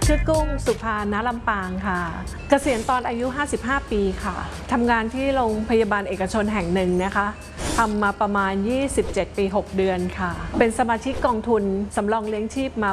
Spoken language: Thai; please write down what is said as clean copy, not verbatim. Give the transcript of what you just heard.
ชื่อกุ้งสุภาณลำปางค่ะเกษียณตอนอายุ55 ปีค่ะทำงานที่โรงพยาบาลเอกชนแห่งหนึ่งนะคะทำมาประมาณ27 ปี 6 เดือนค่ะเป็นสมาชิกกองทุนสำรองเลี้ยงชีพมา